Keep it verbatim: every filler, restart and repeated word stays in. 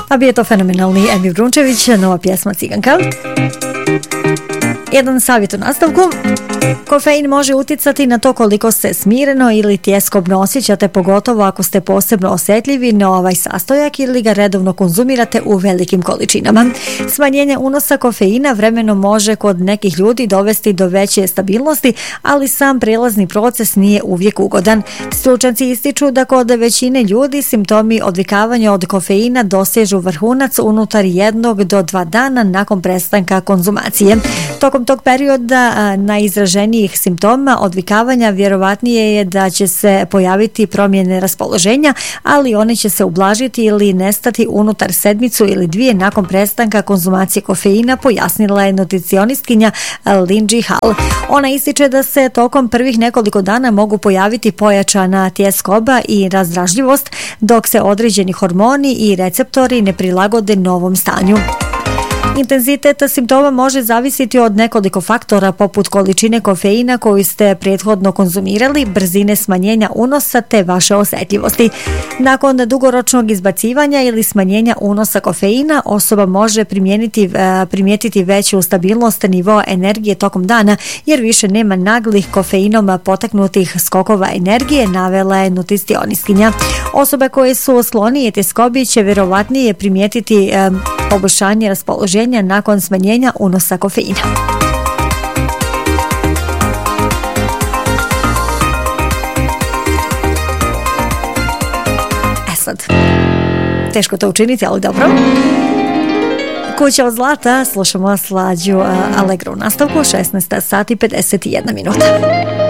A bio je to fenomenalni Emi Brunčević, nova pjesma Ciganka. Jedan savjet u nastavku. Kofein može utjecati na to koliko se smireno ili tjeskobno osjećate, pogotovo ako ste posebno osjetljivi na ovaj sastojak ili ga redovno konzumirate u velikim količinama. Smanjenje unosa kofeina vremeno može kod nekih ljudi dovesti do veće stabilnosti, ali sam prelazni proces nije uvijek ugodan. Stručnjaci ističu da kod većine ljudi simptomi odvikavanja od kofeina dosežu vrhunac unutar jednog do dva dana nakon prestanka konzumacije. Tokom tog perioda najizraženijih simptoma odvikavanja vjerovatnije je da će se pojaviti promjene raspoloženja, ali one će se ublažiti ili nestati unutar sedmicu ili dvije nakon prestanka konzumacije kofeina, pojasnila je nutricionistkinja Lindsay Hall. Ona ističe da se tokom prvih nekoliko dana mogu pojaviti pojačana tjeskoba i razdražljivost, dok se određeni hormoni i receptori ne prilagode novom stanju. Intenzitet simptoma može zavisiti od nekoliko faktora poput količine kofeina koju ste prethodno konzumirali, brzine smanjenja unosa te vaše osjetljivosti. Nakon dugoročnog izbacivanja ili smanjenja unosa kofeina, osoba može primijeniti, primijetiti veću stabilnost nivoa energije tokom dana jer više nema naglih kofeinom potaknutih skokova energije, navela je nutricionistkinja. Osobe koje su sklonije tjeskobi će vjerovatnije primijetiti eh, poboljšanje raspoloženja nakon smanjenja unosa kofeina. E sad, teško to učiniti, ali dobro. Kuća od zlata, slušamo Slađu Allegro u nastavku, šesnaest sati pedeset jedna minuta.